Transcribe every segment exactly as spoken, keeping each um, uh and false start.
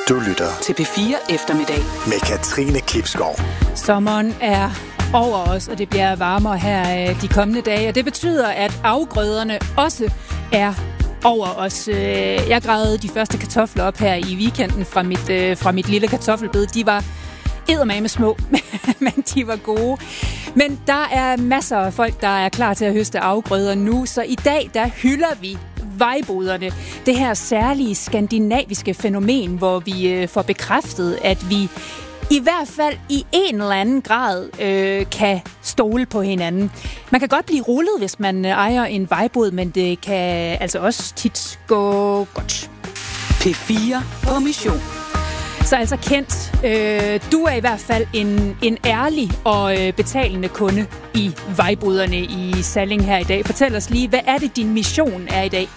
Du lytter til P fire Eftermiddag med Katrine Klipskov. Sommeren er over os, og det bliver varmere her de kommende dage, og det betyder, at afgrøderne også er over os. Jeg gravede de første kartofler op her i weekenden fra mit, fra mit lille kartoffelbed. De var eddermame små, men de var gode. Men der er masser af folk, der er klar til at høste afgrøder nu, så i dag der hylder vi vejboderne. Det her særlige skandinaviske fænomen, hvor vi øh, får bekræftet, at vi i hvert fald i en eller anden grad øh, kan stole på hinanden. Man kan godt blive rullet, hvis man ejer en vejbod, men det kan altså også tit gå godt. P fire på mission. Så altså Kent, øh, du er i hvert fald en, en ærlig og øh, betalende kunde i vejboderne i Salling her i dag. Fortæl os lige, hvad er det, din mission er i dag?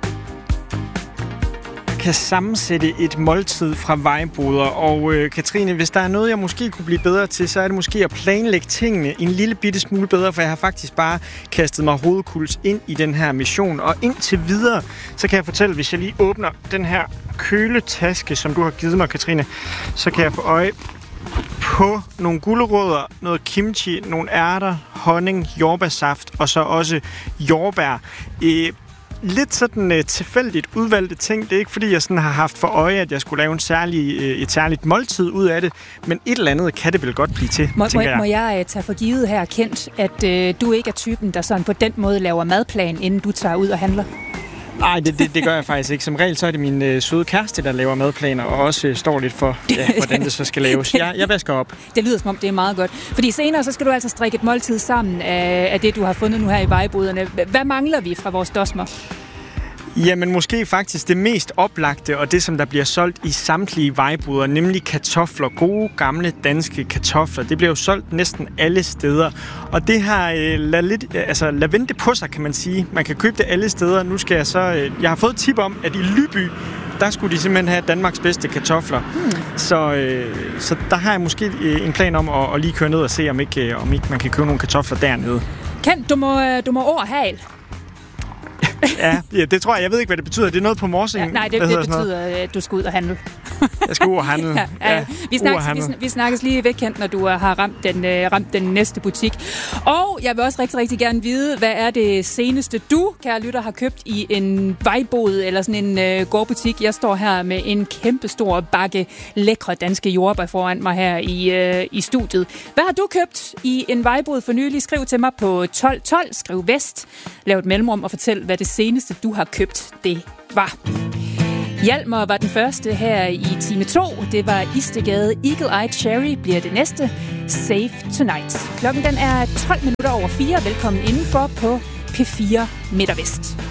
Kan sammensætte et måltid fra vejboder. Og øh, Katrine, hvis der er noget, jeg måske kunne blive bedre til, så er det måske at planlægge tingene en lille bitte smule bedre, for jeg har faktisk bare kastet mig hovedkuls ind i den her mission. Og indtil videre, så kan jeg fortælle, hvis jeg lige åbner den her køletaske, som du har givet mig, Katrine, så kan jeg få øje på nogle gulerødder, noget kimchi, nogle ærter, honning, jordbærsaft og så også jordbær. Øh, Lidt sådan uh, tilfældigt udvalgte ting. Det er ikke, fordi jeg sådan har haft for øje, at jeg skulle lave en særlig, uh, et særligt måltid ud af det, men et eller andet kan det vel godt blive til, må, tænker må, jeg. Må jeg uh, tage for givet her, Kent, at uh, du ikke er typen, der sådan på den måde laver madplan, inden du tager ud og handler? Nej, det, det, det gør jeg faktisk ikke. Som regel så er det min øh, søde kæreste, der laver madplaner, og også øh, står lidt for, ja, hvordan det så skal laves. Jeg, jeg vasker op. Det lyder som om, det er meget godt. Fordi senere så skal du altså strikke et måltid sammen af, af det, du har fundet nu her i vejboderne. Hvad mangler vi fra vores dosmer? Jamen måske faktisk det mest oplagte, og det som der bliver solgt i samtlige vejboder, nemlig kartofler. Gode, gamle danske kartofler. Det bliver jo solgt næsten alle steder. Og det har øh, lad lidt, altså, lad vente på sig, kan man sige. Man kan købe det alle steder. Nu skal jeg så... Øh, jeg har fået et tip om, at i Lyby, der skulle de simpelthen have Danmarks bedste kartofler. Hmm. Så, øh, så der har jeg måske øh, en plan om at, at lige køre ned og se, om ikke, øh, om ikke man kan købe nogle kartofler dernede. Kent, du må, du må ord hal. Ja, ja, det tror jeg. Jeg ved ikke, hvad det betyder. Det er noget på morsing. Ja, nej, det, det betyder, at du skal ud og handle. Jeg skal ud og handle. Ja, ja, ja. Vi, snakkes, vi, vi snakkes lige væk, Kent, når du har ramt den, uh, ramt den næste butik. Og jeg vil også rigtig, rigtig gerne vide, hvad er det seneste, du, kære lytter, har købt i en vejbod eller sådan en uh, gårdbutik. Jeg står her med en kæmpestor bakke lækre danske jordbær foran mig her i, uh, i studiet. Hvad har du købt i en vejbod for nylig? Skriv til mig på tolv tolv, skriv vest, lav et mellemrum og fortæl, hvad det seneste, du har købt, det var. Hjalmar var den første her i time to. Det var Istegade. Eagle Eye Cherry bliver det næste. Safe Tonight. Klokken den er tolv minutter over fire. Velkommen indenfor på P fire Midt og Vest.